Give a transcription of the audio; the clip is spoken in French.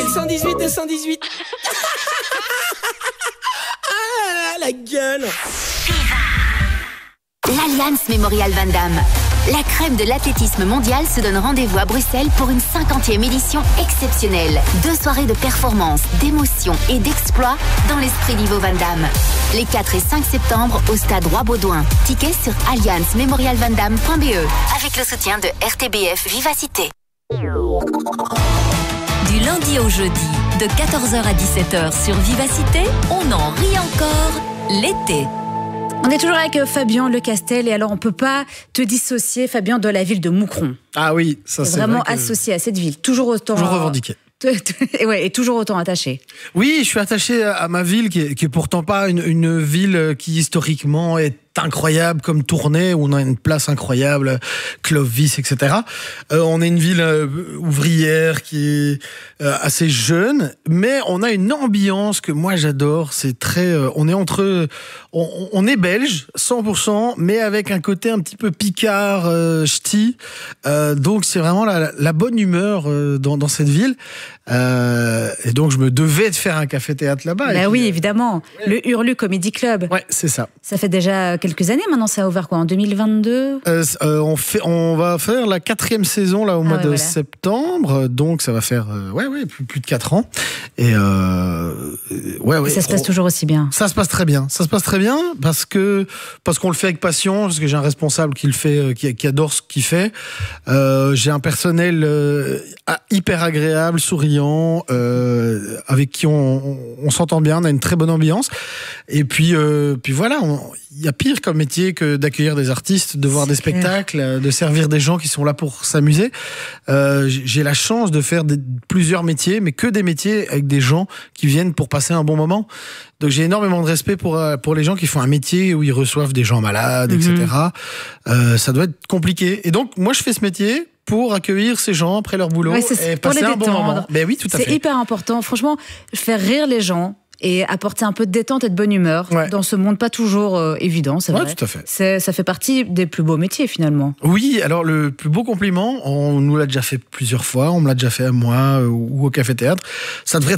118, 218. Ah, la gueule. L'Alliance Mémorial Van Damme. La crème de l'athlétisme mondial se donne rendez-vous à Bruxelles pour une 50e édition exceptionnelle. 2 soirées de performance, d'émotion et d'exploit dans l'esprit d'Ivo Van Damme. Les 4 et 5 septembre au stade Roi-Baudouin. Tickets sur alliancememorialvandamme.be avec le soutien de RTBF Vivacité. Du lundi au jeudi, de 14h à 17h sur Vivacité, on en rit encore l'été. On est toujours avec Fabien Lecastel et alors on ne peut pas te dissocier, Fabien, de la ville de Moucron. Ah oui, ça c'est vraiment vrai que... associé à cette ville, toujours autant... Toujours revendiqué. Et toujours autant attaché. Oui, je suis attaché à ma ville qui est pourtant pas une ville qui historiquement est incroyable comme Tournai, où on a une place incroyable, Clovis, etc. On est une ville ouvrière qui est assez jeune, mais on a une ambiance que moi j'adore. C'est très, on est belge 100%, mais avec un côté un petit peu picard, ch'ti. Donc c'est vraiment la bonne humeur dans cette ville. Et donc je me devais de faire un café-théâtre là-bas. Bah oui, évidemment. Ouais. Le Hurlu Comedy Club. Ouais, c'est ça. Ça fait déjà quelques années maintenant, ça a ouvert quoi, en 2022 on va faire la 4e saison là au mois de septembre, donc ça va faire plus de 4 ans. Et et ça se passe toujours aussi bien. Ça se passe très bien. Ça se passe très bien parce qu'on le fait avec passion, parce que j'ai un responsable qui le fait, qui adore ce qu'il fait. J'ai un personnel hyper agréable, souriant, avec qui on s'entend bien, on a une très bonne ambiance. Et puis voilà, il y a pire comme métier que d'accueillir des artistes, de voir des spectacles, de servir des gens qui sont là pour s'amuser. J'ai la chance de faire plusieurs métiers, mais que des métiers avec des gens qui viennent pour passer un bon moment. Donc j'ai énormément de respect pour les gens qui font un métier où ils reçoivent des gens malades, etc. Ça doit être compliqué. Et donc moi je fais ce métier pour accueillir ces gens après leur boulot et passer un bon moment. Ben oui, tout à fait. C'est hyper important. Franchement, faire rire les gens et apporter un peu de détente et de bonne humeur dans ce monde pas toujours évident, c'est vrai. Tout à fait. Ça fait partie des plus beaux métiers finalement. Oui, alors le plus beau compliment, on nous l'a déjà fait plusieurs fois, on me l'a déjà fait à moi ou au café-théâtre, ça devrait